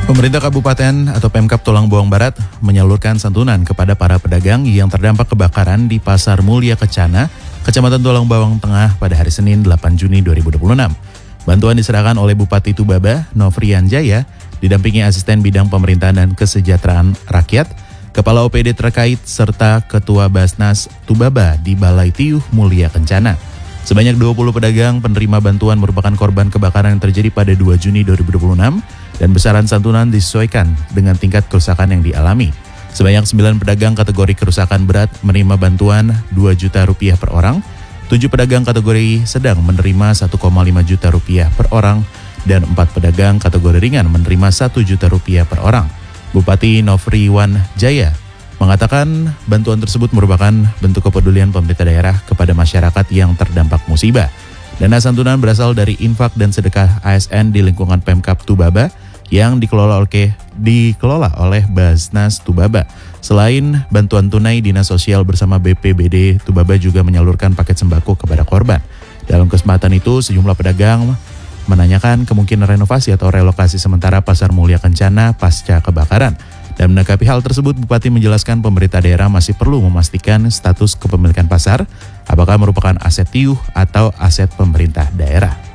Pemerintah Kabupaten atau Pemkab Tulang Bawang Barat menyalurkan santunan kepada para pedagang yang terdampak kebakaran di Pasar Mulia Kencana, Kecamatan Tulang Bawang Tengah pada hari Senin 8 Juni 2026. Bantuan diserahkan oleh Bupati Tubaba, Nofrian Jaya, didampingi Asisten Bidang Pemerintahan dan Kesejahteraan Rakyat, Kepala OPD terkait, serta Ketua Basnas Tubaba di Balai Tiuh Mulia Kencana. Sebanyak 20 pedagang penerima bantuan merupakan korban kebakaran yang terjadi pada 2 Juni 2026 dan besaran santunan disesuaikan dengan tingkat kerusakan yang dialami. Sebanyak 9 pedagang kategori kerusakan berat menerima bantuan 2 juta rupiah per orang, 7 pedagang kategori sedang menerima 1,5 juta rupiah per orang, dan 4 pedagang kategori ringan menerima 1 juta rupiah per orang. Bupati Nofrian Jaya mengatakan bantuan tersebut merupakan bentuk kepedulian pemerintah daerah kepada masyarakat yang terdampak musibah. Dana santunan berasal dari infak dan sedekah ASN di lingkungan Pemkab Tubaba yang dikelola oleh Basnas Tubaba. Selain bantuan tunai, Dinas Sosial bersama BPBD Tubaba juga menyalurkan paket sembako kepada korban. Dalam kesempatan itu, sejumlah pedagang menanyakan kemungkinan renovasi atau relokasi sementara Pasar Mulia Kencana pasca kebakaran. Dan menanggapi hal tersebut, Bupati menjelaskan pemerintah daerah masih perlu memastikan status kepemilikan pasar, apakah merupakan aset tiuh atau aset pemerintah daerah.